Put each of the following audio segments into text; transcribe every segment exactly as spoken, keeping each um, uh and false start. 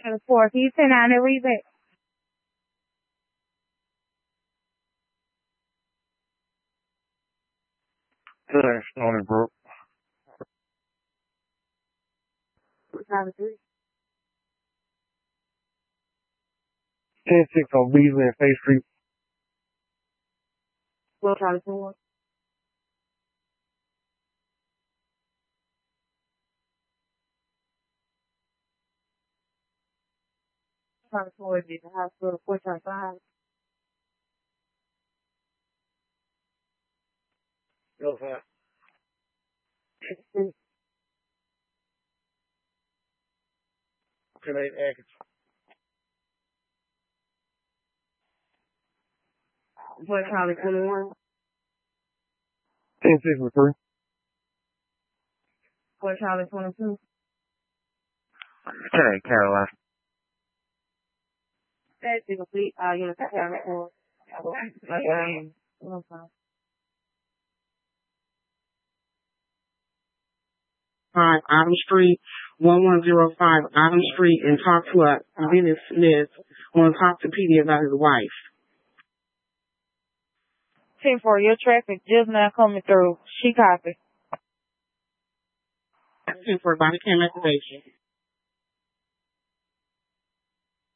And four, can you turn down and read that? Good, Stony Brook. What time is it? ten six on Beasley and Faith Street. What time is it? Time is four, the hospital, four time five. Go for it. Can I act? What time is twenty-one? ten six with three. What time is twenty-two? Okay, Caroline. That's the complete, uh, you know, that's how it was. Okay. Five Autumn Street, one one zero five Autumn Street, and talk to a Dennis Smith. Want to talk to Petey about his wife. ten four, your traffic just now coming through. She copied. Ten four, body cam activation.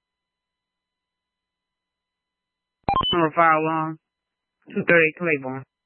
Number five long, two thirty Claiborne.